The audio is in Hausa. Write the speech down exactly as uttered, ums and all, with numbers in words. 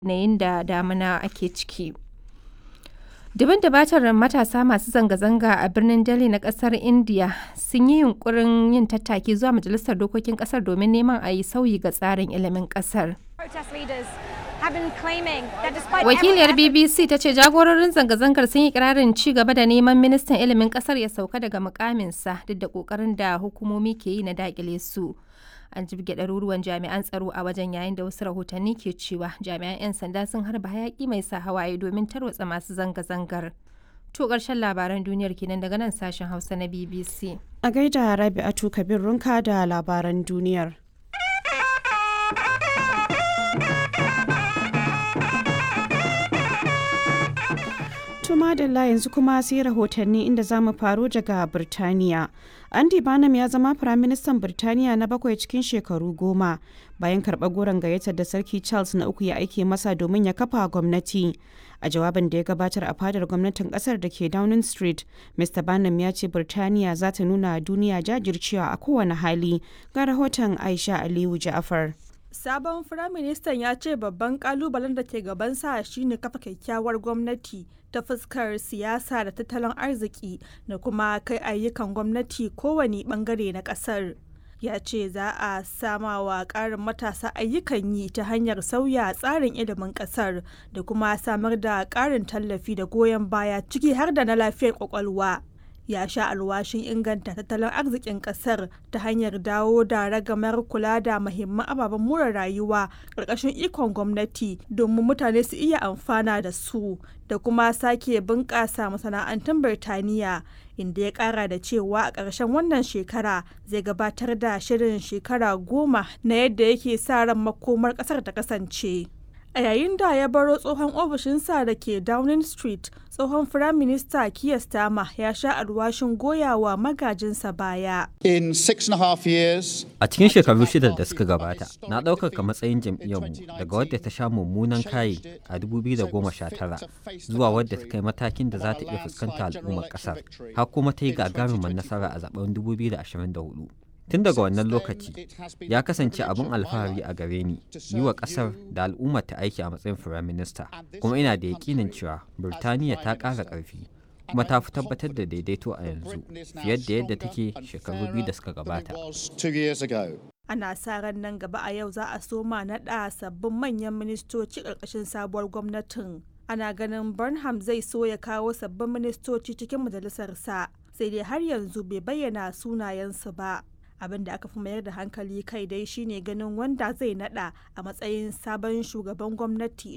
yanayin da damuna ake ciki. Dubun dubatar matasa masu zanga-zanga a birnin Delhi na kasar India sun yi yunkurin yin tattaki zuwa Majalisar Dokokin kasar domin neman a yi sauyi ga tsarin ilimin kasar. Wakiliyar B B C ta ce jagororin zanga-zangar sun yi kirarin ci gaba da neman ministan ilimin kasar ya sauka daga mukaminsa duk da kokarin da hukumomi ke yi na dakile su. An jibge ɗaruruwan jami'an tsaro a wajen yayin da wasu rahotanni ke cewa jami'an 'yan sanda sun harba hayaki mai sa hawaye domin tarwatsa masu zanga-zangar. To ƙarshen labaran duniyar kenan daga nan sashen Hausa na B B C. A gaida Rabi'atu Kabir Runka da labaran duniyar. Madalla yanzu kuma sai rahotanni inda za mu faro daga Birtaniya. Andy Barnum ya zama Firaministan Birtaniya na bakwai cikin shekaru goma bayan karɓar goron gayyatar da Sarki Charles na uku ya aike masa domin ya kafa gwamnati. A jawabin da ya gabatar a fadar gwamnatin kasar da ke Downing Street, Mr Barnum ya ce Birtaniya za ta nuna duniya jajircewa a kowane hali. Ga rahoton Aisha Aliyu Ja'far. Sabon Firaministan ya ce babban kalubalen da ke gabansa shine kafa kyakkyawar gwamnati ta fuskar siyasa da tattalin arziki da kuma kai ayyukan gwamnati kowane bangare na kasar. Ya ce za a sama wa ƙarin matasa ayyukan yi ta hanyar sauya tsarin ilimin kasar da kuma samar da ƙarin tallafi da goyon baya ciki har da na lafiyar kwakwalwa. Ya sha alwashin inganta tattalin arzikin kasar ta hanyar dawo da ragamar kula da muhimman ababen more rayuwa ƙarƙashin ikon gwamnati domin mutane su iya amfana da su da kuma sake bunƙasa masana'antun Birtaniya, inda ya ƙara da cewa a ƙarshen wannan shekara zai gabatar da shirin shekara goma na yadda yake sa ran makomar ƙasar ta kasance. A yayin da ya baro tsohon ofishinsa da ke Downing Street, tsohon Firaminista Keir Starmer ya sha alwashin goyawa magajinsa baya. In six and a half years, a cikin shekaru shida da suka gabata, na ɗaukaka matsayin jam'iyyarmu daga wadda ta sha mummunan kayi a dubu biyu da goma sha tara zuwa wadda ta kai matakin da za ta iya fuskanta al'ummar ƙasar, har kuma ta yi gagarumin nasara a zaben dubu biyu da ashirin da hudu. Tun daga wannan lokaci ya kasance abin alfahari a gare ni yi wa ƙasar da al'ummar ta aiki a matsayin firaminista, kuma ina da yakinin cewa Birtaniya ta ƙara ƙarfi kuma ta fi tabbatar da daidaito a yanzu fiye da yadda take shekaru biyu da suka gabata. Ana sa ran nan gaba a yau za a soma naɗa sabbin manyan ministoci ƙarƙashin sabuwar gwamnatin. Ana ganin Burnham zai so ya kawo sabbin ministoci cikin majalisarsa, sai dai har yanzu bai bayyana sunayensu ba. Abin da aka fi mayar da hankali kai dai shine ganin wanda zai nada a matsayin sabon shugaban gwamnati